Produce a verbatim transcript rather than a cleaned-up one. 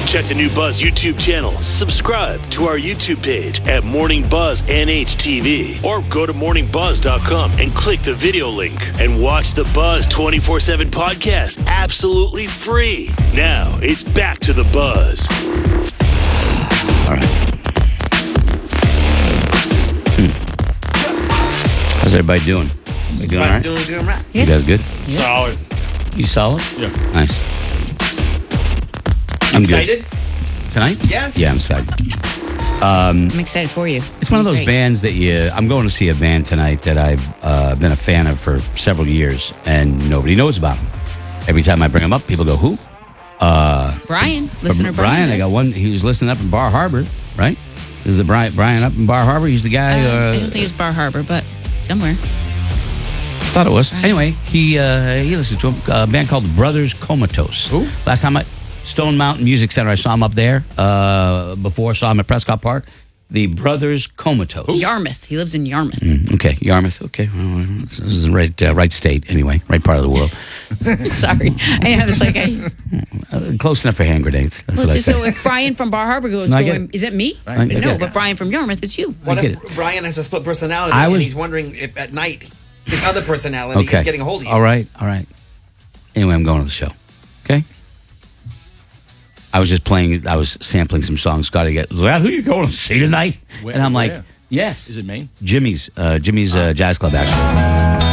Check the new Buzz YouTube channel. Subscribe to our YouTube page at Morning Buzz N H T V. Or go to morning buzz dot com and click the video link. And watch the Buzz twenty-four seven podcast absolutely free. Now, it's back to the Buzz. All right. Hmm. How's everybody doing? You doing all right? Doing good, right? You guys good? Yeah. Solid. You solid? Yeah. Nice. I'm Excited? Good. Tonight? Yes. Yeah, I'm excited. I'm excited for you. It's one of those Great. bands that you... I'm going to see a band tonight that I've uh, been a fan of for several years, and nobody knows about them. Every time I bring them up, people go, who? Uh, Brian, listener Brian. Brian. I got does. one. He was listening up in Bar Harbor, right? This is the Brian, Brian up in Bar Harbor. He's the guy... Uh, Uh, I don't think it's Bar Harbor, but somewhere. Thought it was. Anyway, he uh, he listens to a, a band called Brothers Comatose. Who? Last time I Stone Mountain Music Center, I saw him up there. Uh, before I saw him at Prescott Park. The Brothers Comatose. Yarmouth. He lives in Yarmouth. Mm, okay, Yarmouth. Okay, well, this is the right uh, right state anyway, right part of the world. Sorry. I was like, I, Uh, close enough for hand grenades. That's well, what I just say. so if Brian from Bar Harbor goes, No, I get going, it. is that me? I get No, it. but Brian from Yarmouth, it's you. What I get if Brian has a split personality I and was- he's wondering if at night his other personality Okay. is getting a hold of you? All right, all right. Anyway, I'm going to the show. Okay. I was just playing. I was sampling some songs. Scotty, get is that who you going to see tonight? Where- and I'm like, where? yes. Is it Maine? Jimmy's, uh, Jimmy's uh, Jazz Club, actually.